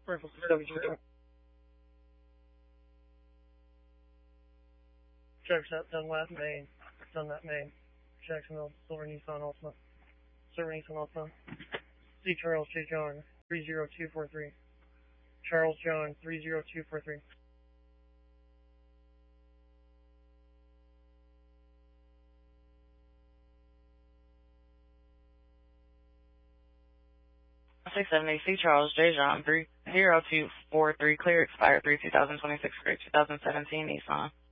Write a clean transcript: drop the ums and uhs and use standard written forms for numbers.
Rifle W0. Jackson Dunlap, Maine. Dunlap, Maine. Jacksonville, Silver Nissan Altima. Silver Nissan Altima. C. Charles J. John, 30243. Charles John, 30243. Six 70 C. Charles J. John 30243, clear, expired 3/2026, 2017 Nissan.